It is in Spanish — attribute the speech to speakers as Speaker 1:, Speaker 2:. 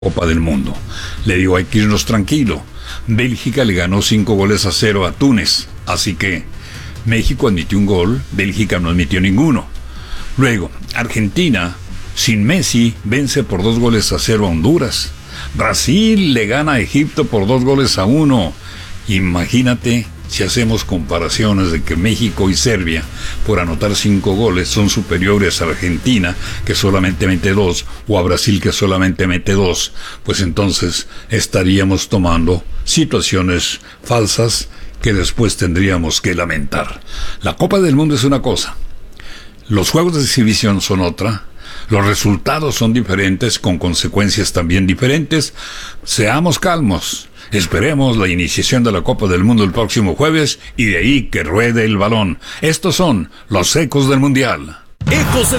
Speaker 1: Copa del Mundo. Le digo, hay que irnos tranquilo. Bélgica le ganó 5-0 a Túnez, así que México admitió un gol, Bélgica no admitió ninguno. Luego, Argentina, sin Messi, vence por 2-0 a Honduras. Brasil le gana a Egipto por 2-1. Imagínate si hacemos comparaciones de que México y Serbia, por anotar 5 goles, son superiores a Argentina, que solamente mete 2, o a Brasil, que solamente mete 2, pues entonces estaríamos tomando situaciones falsas que después tendríamos que lamentar. La Copa del Mundo es una cosa, los juegos de exhibición son otra, los resultados son diferentes, con consecuencias también diferentes. Seamos calmos. Esperemos la iniciación de la Copa del Mundo el próximo jueves y de ahí que ruede el balón. Estos son los ecos del Mundial.
Speaker 2: Ecos del